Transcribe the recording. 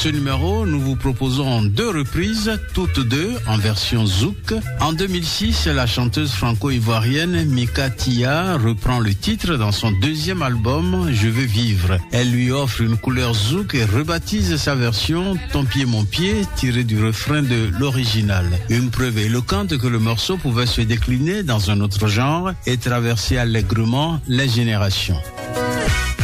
ce numéro, nous vous proposons 2 reprises, toutes 2 en version zouk. En 2006, la chanteuse franco-ivoirienne Mika Tia reprend le titre dans son 2e album Je veux vivre. Elle lui offre une couleur zouk et rebaptise sa version Ton pied mon pied, tiré du refrain de l'original. Une preuve éloquente que le morceau pouvait se décliner dans un autre genre et traverser allègrement les générations.